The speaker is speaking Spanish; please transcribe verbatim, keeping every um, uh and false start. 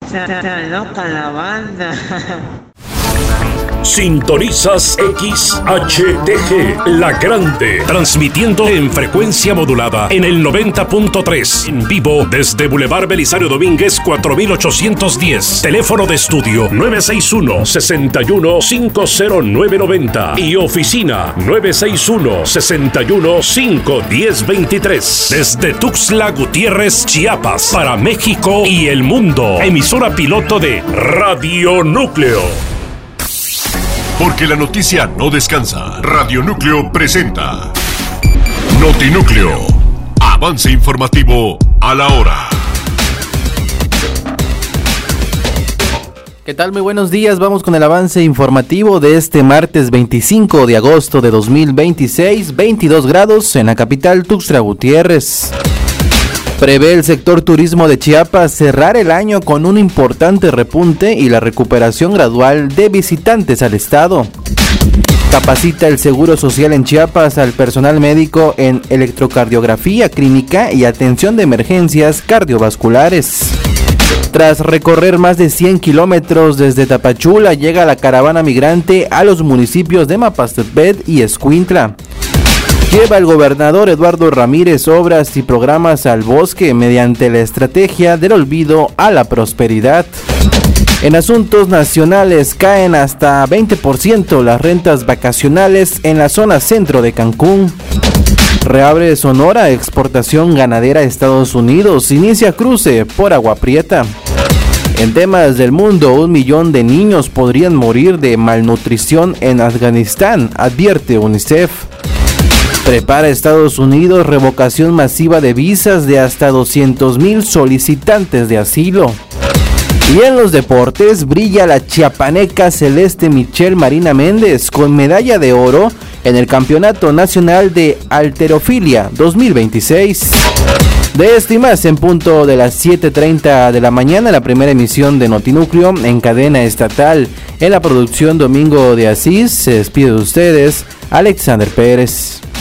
Está loca la banda. Sintonizas X H T G, La Grande, transmitiendo en frecuencia modulada en el noventa punto tres, en vivo desde Boulevard Belisario Domínguez cuatro mil ochocientos diez, teléfono de estudio nueve seis uno, seis uno cinco cero nueve nueve cero y oficina nueve seis uno, seis uno cinco uno cero dos tres, desde Tuxtla Gutiérrez, Chiapas, para México y el mundo, emisora piloto de Radio Núcleo. Porque la noticia no descansa. Radio Núcleo presenta Notinúcleo. Avance informativo a la hora. ¿Qué tal? Muy buenos días. Vamos con el avance informativo de este martes veinticinco de agosto de dos mil veintiséis. veintidós grados en la capital Tuxtla Gutiérrez. Prevé el sector turismo de Chiapas cerrar el año con un importante repunte y la recuperación gradual de visitantes al estado. Capacita el Seguro Social en Chiapas al personal médico en electrocardiografía clínica y atención de emergencias cardiovasculares. Tras recorrer más de cien kilómetros desde Tapachula, llega la caravana migrante a los municipios de Mapastepet y Escuintla. Lleva el gobernador Eduardo Ramírez obras y programas al bosque mediante la estrategia del olvido a la prosperidad. En asuntos nacionales, caen hasta veinte por ciento las rentas vacacionales en la zona centro de Cancún. Reabre Sonora exportación ganadera a Estados Unidos, inicia cruce por Agua Prieta. En temas del mundo, un millón de niños podrían morir de malnutrición en Afganistán, advierte UNICEF. Prepara Estados Unidos revocación masiva de visas de hasta doscientos mil solicitantes de asilo. Y en los deportes, brilla la chiapaneca celeste Michelle Marina Méndez con medalla de oro en el Campeonato Nacional de Halterofilia dos mil veintiséis. De esto y más en punto de las siete treinta de la mañana, la primera emisión de Notinúcleo en cadena estatal. En la producción Domingo de Asís, se despide de ustedes Alexander Pérez.